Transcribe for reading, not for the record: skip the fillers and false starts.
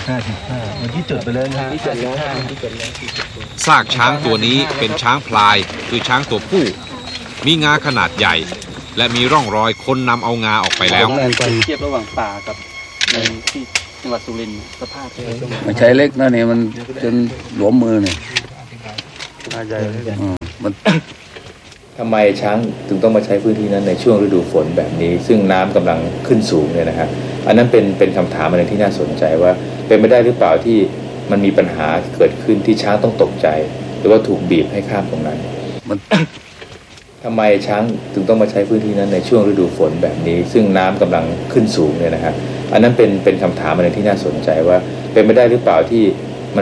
เมื่อกี้จดไปแล้วนะที่จดแล้วซากช้างตัวนี้เป็นช้างพลายคือช้างตัวผู้มีงาขนาดใหญ่และมีร่องรอยคนนำเอางาออกไปแล้วเทียบระหว่างป่ากับในที่จังหวัดสุรินทร์สภาพมันใช้เล็กนะเนี่ยมันจนหลวมมือเนี่ยใหญ่มันทำไมช้างถึงต้องมาใช้พื้นที่นั้นในช่วงฤดูฝนแบบนี้ซึ่งน้ำกำลังขึ้นสูงเนี่ยนะฮะอันนั้นเป็นคำถามอะไรที่น่าสนใจว่าเป็นไปได้หรือเปล่าที่มันมีปัญหาเกิดขึ้นที่ช้างต้องตกใจหรือว่าถูกบีบให้ข้ามตรงนั้นมันทำไมช้างถึงต้องมาใช้พื้นที่นั้นในช่วงฤดูฝนแบบนี้ซึ่งน้ำกำลังขึ้นสูงเนี่ยนะฮะอันนั้นเป็นคำถามอะไรที่น่าสนใจว่าเป็นไปได้หรือเปล่าที่